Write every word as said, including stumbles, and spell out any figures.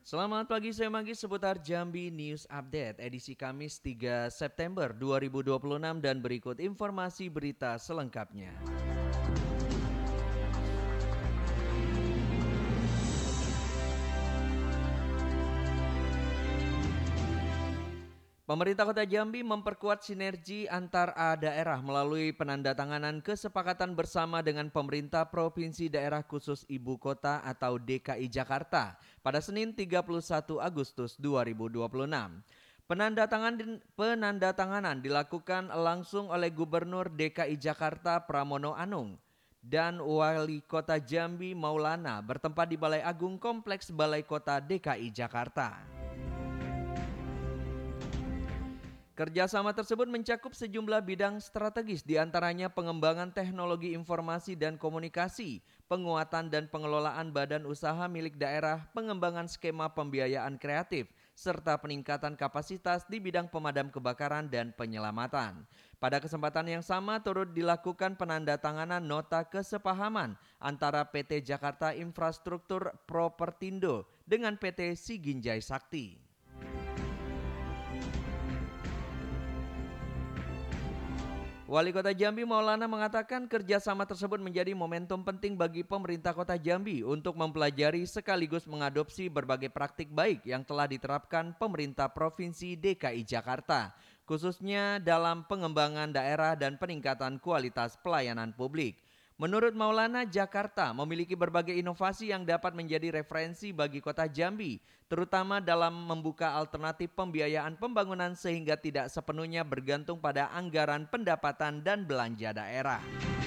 Selamat pagi, saya Magi seputar Jambi News Update edisi Kamis tiga September dua ribu dua puluh enam dan berikut informasi berita selengkapnya. Pemerintah Kota Jambi memperkuat sinergi antar daerah melalui penandatanganan kesepakatan bersama dengan pemerintah Provinsi Daerah Khusus Ibu Kota atau D K I Jakarta pada Senin tiga puluh satu Agustus dua ribu dua puluh enam. Penandatanganan, penandatanganan dilakukan langsung oleh Gubernur D K I Jakarta Pramono Anung dan Wali Kota Jambi Maulana bertempat di Balai Agung Kompleks Balai Kota D K I Jakarta. Kerjasama tersebut mencakup sejumlah bidang strategis, diantaranya pengembangan teknologi informasi dan komunikasi, penguatan dan pengelolaan badan usaha milik daerah, pengembangan skema pembiayaan kreatif, serta peningkatan kapasitas di bidang pemadam kebakaran dan penyelamatan. Pada kesempatan yang sama turut dilakukan penandatanganan nota kesepahaman antara P T Jakarta Infrastruktur Propertindo dengan P T Siginjai Sakti. Wali Kota Jambi Maulana mengatakan kerjasama tersebut menjadi momentum penting bagi pemerintah Kota Jambi untuk mempelajari sekaligus mengadopsi berbagai praktik baik yang telah diterapkan pemerintah Provinsi D K I Jakarta, khususnya dalam pengembangan daerah dan peningkatan kualitas pelayanan publik. Menurut Maulana, Jakarta memiliki berbagai inovasi yang dapat menjadi referensi bagi Kota Jambi, terutama dalam membuka alternatif pembiayaan pembangunan sehingga tidak sepenuhnya bergantung pada anggaran pendapatan dan belanja daerah.